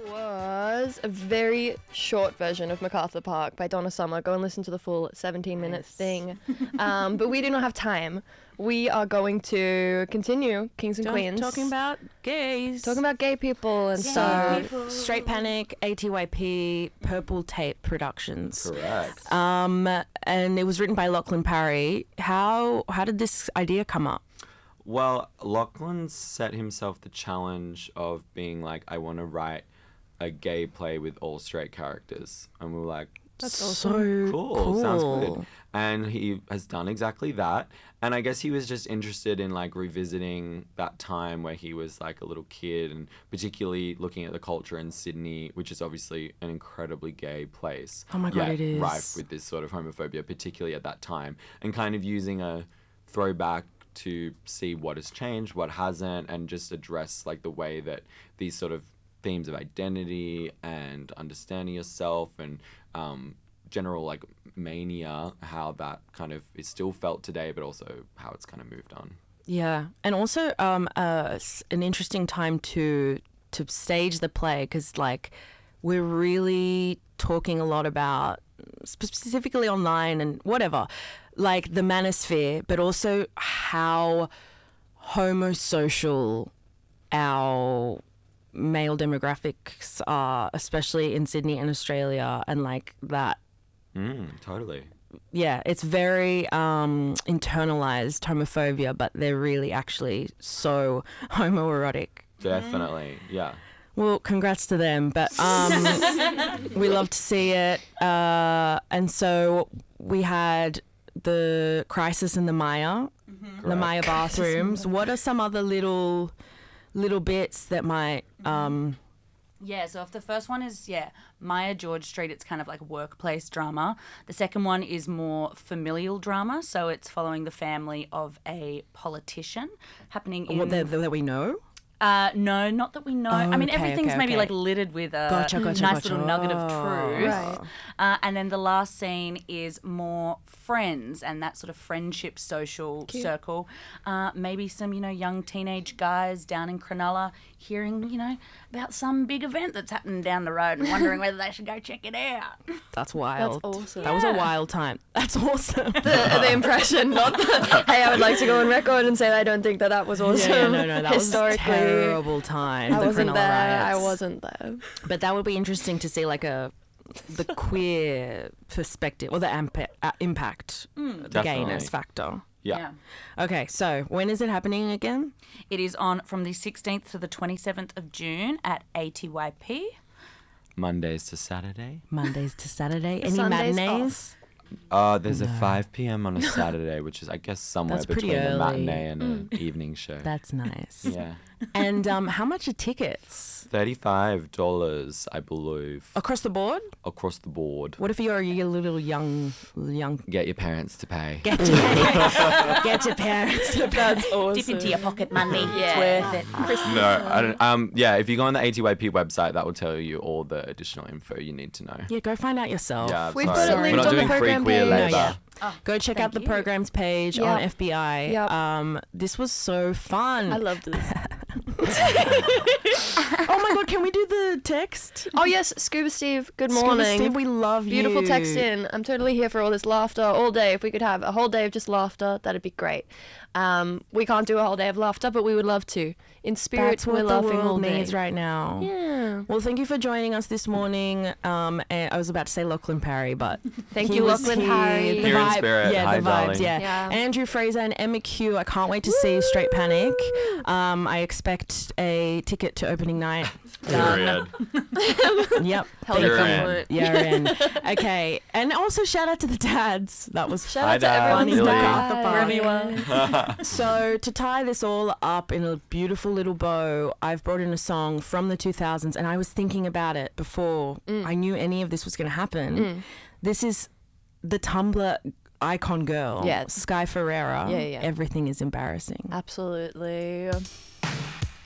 Was a very short version of MacArthur Park by Donna Summer. Go and listen to the full 17-minute thing. But we do not have time. We are going to continue Kings and Queens. Talking about gays. Talking about gay people and So, Straight Panic, ATYP, Purple Tape Productions. Correct. And it was written by Lachlan Parry. How did this idea come up? Well, Lachlan set himself the challenge of being like, I want to write a gay play with all straight characters. And we were like, That's so cool. Sounds good. And he has done exactly that. And I guess he was just interested in like revisiting that time where he was like a little kid, and particularly looking at the culture in Sydney, which is obviously an incredibly gay place. Oh my God, it is. Rife with this sort of homophobia, particularly at that time, and kind of using a throwback to see what has changed, what hasn't, and just address like the way that these sort of themes of identity and understanding yourself and general like mania, how that kind of is still felt today, but also how it's kind of moved on. Yeah, and also an interesting time to stage the play, because like we're really talking a lot about, specifically online and whatever, like the manosphere, but also how homosocial our male demographics are, especially in Sydney and Australia, and like that. Totally. Yeah, it's very internalized homophobia, but they're really actually so homoerotic. Definitely, yeah. Well, congrats to them, but we love to see it. And so we had the Crisis in the Maya, the Maya bathrooms. What are some other little bits that might... Yeah, so if the first one is, Maya George Street, it's kind of like workplace drama. The second one is more familial drama, so it's following the family of a politician happening in... that we know? No, not that we know. I mean, everything's maybe like littered with a nice little nugget of truth. Right. And then the last scene is more friends and that sort of friendship social circle. Maybe some, young teenage guys down in Cronulla hearing, about some big event that's happening down the road and wondering whether they should go check it out. That's wild. That's awesome. That was a wild time. That's awesome. the impression, not the, hey, I would like to go on record and say that I don't think that was awesome. Yeah, no, that was a historically. terrible time. I wasn't Cronulla there. riots. I wasn't there. But that would be interesting to see, like the queer perspective or the impact, the Definitely. gayness factor. Yeah. Okay, so when is it happening again? It is on from the 16th to the 27th of June at ATYP. Mondays to Saturday. Mondays to Saturday. Any Sundays matinees? There's a 5 p.m. on a Saturday, which is, I guess, somewhere That's pretty between a early. matinee and an evening show. That's nice. Yeah. And how much are tickets? $35, I believe, Across the board? across the board. What if you're a little young? Get your parents to pay. Get your parents to pay. That's awesome. Dip into your pocket money. It's worth it. No, I don't. Yeah, if you go on the ATYP website, that will tell you all the additional info you need to know. Yeah, go find out yourself. Yeah, We've sorry. got it We're linked not on the doing free program queer page. labour. No, yeah. Oh, Go check out the you. programs page on FBI. Yep. This was so fun. I loved this. Oh my God, can we do the text? Oh yes, Scuba Steve, good Scuba morning. Steve, we love you. Beautiful text in. I'm totally here for all this laughter all day. If we could have a whole day of just laughter, that'd be great. We can't do a whole day of laughter, but we would love to. In spirit, That's what we're the laughing all world day. needs right now. Yeah. Well, thank you for joining us this morning. And I was about to say Lachlan Parry, but Thank he you, was Lachlan here. Parry. The Here in vibe- spirit. Yeah, Hi, the vibes, darling. yeah. Yeah. Andrew Fraser and Emma Q. I can't wait to see Straight Panic. I expect a ticket to opening night. Period. Yep. Held You're at some in. point. Yeah, we're in. Okay. And also shout out to the dads. That was Shout Hi, out to Dad. everyone's Billy. dad. Wherever you are. So to tie this all up in a beautiful little bow, I've brought in a song from the 2000s, and I was thinking about it before I knew any of this was going to happen. This is the Tumblr icon girl, Yeah. Sky Ferreira. Yeah. Everything is embarrassing. Absolutely.